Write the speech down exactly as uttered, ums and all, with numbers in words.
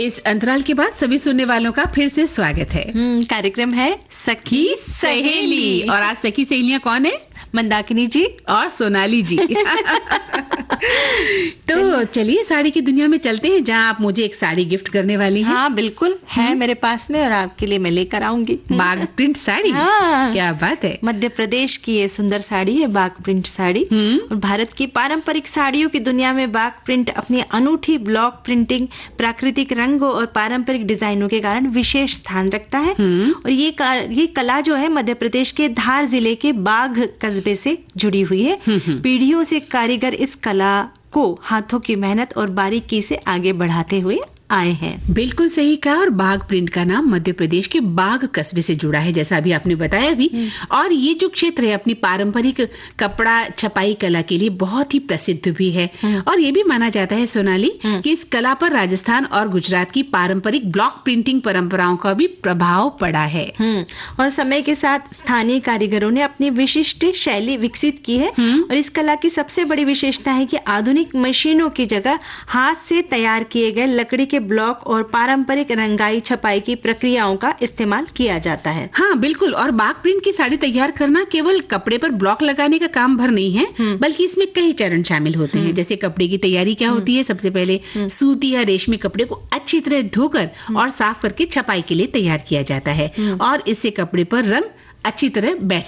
इस अंतराल के बाद सभी सुनने वालों का फिर से स्वागत है। कार्यक्रम है सखी सहेली। और आज सखी सहेलियां कौन है? मंदाकिनी जी और सोनाली जी। तो चलिए साड़ी की दुनिया में चलते हैं, जहां आप मुझे एक साड़ी गिफ्ट करने वाली हैं। हाँ बिल्कुल है मेरे पास में, और आपके लिए मैं लेकर आऊंगी बाग प्रिंट साड़ी। हाँ। क्या बात है। मध्य प्रदेश की ये सुंदर साड़ी है बाग प्रिंट साड़ी। और भारत की पारंपरिक साड़ियों की दुनिया में बाग प्रिंट अपनी अनूठी ब्लॉक प्रिंटिंग, प्राकृतिक रंगों और पारंपरिक डिजाइनों के कारण विशेष स्थान रखता है। और ये ये कला जो है मध्य प्रदेश के धार जिले के बाघ कस्बे से जुड़ी हुई है। पीढ़ियों से कारीगर इस कला को हाथों की मेहनत और बारीकी से आगे बढ़ाते हुए आए हैं। बिल्कुल सही कहा। और बाग प्रिंट का नाम मध्य प्रदेश के बाघ कस्बे से जुड़ा है, जैसा अभी आपने बताया भी। और ये जो क्षेत्र है अपनी पारंपरिक कपड़ा छपाई कला के लिए बहुत ही प्रसिद्ध भी है। और ये भी माना जाता है सोनाली कि इस कला पर राजस्थान और गुजरात की पारंपरिक ब्लॉक प्रिंटिंग परंपराओं का भी प्रभाव पड़ा है। और समय के साथ स्थानीय कारीगरों ने अपनी विशिष्ट शैली विकसित की है। और इस कला की सबसे बड़ी विशेषता है कि आधुनिक मशीनों की जगह हाथ से तैयार किए गए लकड़ी के ब्लॉक और पारंपरिक रंगाई छपाई की प्रक्रियाओं का इस्तेमाल किया जाता है। हाँ बिल्कुल। और बाग प्रिंट की साड़ी तैयार करना केवल कपड़े पर ब्लॉक लगाने का काम भर नहीं है, बल्कि इसमें कई चरण शामिल होते हैं। जैसे कपड़े की तैयारी क्या होती है, सबसे पहले सूती या रेशमी कपड़े को अच्छी तरह धोकर और साफ करके छपाई के लिए तैयार किया जाता है। और इससे कपड़े पर रंग अच्छी तरह बैठ